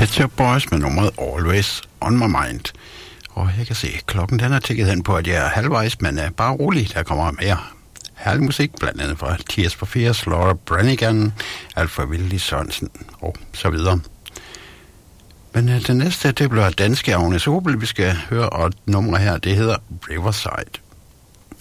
Pet Shop Boys med nummeret Always On My Mind. Og jeg kan se, klokken den er tikket hen på, at jeg er halvvejs, men bare rolig, der kommer mere herlig musik, blandt andet fra Tears for Fears, Laura Branigan, Alfred Willy Sørensen og så videre. Men det næste, det bliver danske Agnes Obel, vi skal høre, og nummer her, det hedder Riverside.